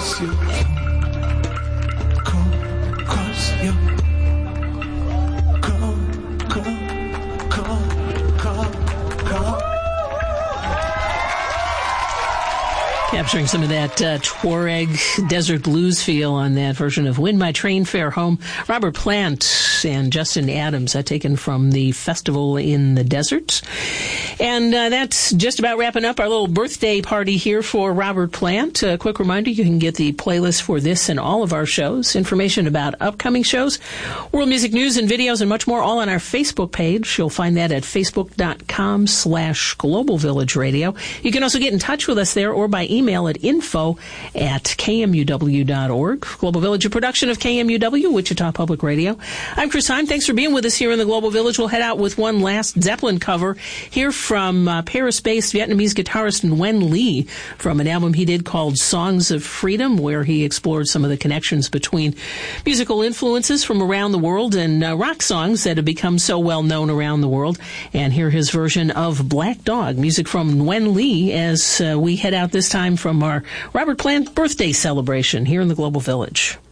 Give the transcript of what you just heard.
cross you. Come cross you. Capturing some of that Tuareg desert blues feel on that version of When My Train Fare Home. Robert Plant and Justin Adams, taken from the Festival in the Desert. And that's just about wrapping up our little birthday party here for Robert Plant. A quick reminder, you can get the playlist for this and all of our shows, information about upcoming shows, world music news and videos, and much more, all on our Facebook page. You'll find that at facebook.com/Global Village Radio. You can also get in touch with us there or by email at info@kmuw.org. Global Village, a production of KMUW, Wichita Public Radio. I'm Chris Heim. Thanks for being with us here in the Global Village. We'll head out with one last Zeppelin cover here from Paris-based Vietnamese guitarist Nguyen Lee from an album he did called Songs of Freedom, where he explored some of the connections between musical influences from around the world and rock songs that have become so well known around the world. And hear his version of Black Dog, music from Nguyen Lee, as we head out this time from our Robert Plant birthday celebration here in the Global Village.